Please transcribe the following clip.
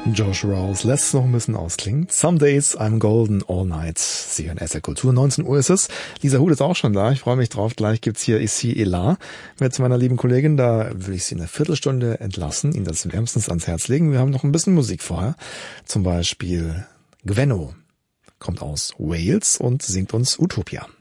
Josh Rawls lässt es noch ein bisschen ausklingen. Some days I'm golden, all night. Sie hören SR Kultur, 19 Uhr ist es. Lisa Huth ist auch schon da, ich freue mich drauf. Gleich gibt's hier Ici Elan mit meiner lieben Kollegin. Da will ich Sie in einer Viertelstunde entlassen, Ihnen das wärmstens ans Herz legen. Wir haben noch ein bisschen Musik vorher. Zum Beispiel Gwenno kommt aus Wales und singt uns Utopia.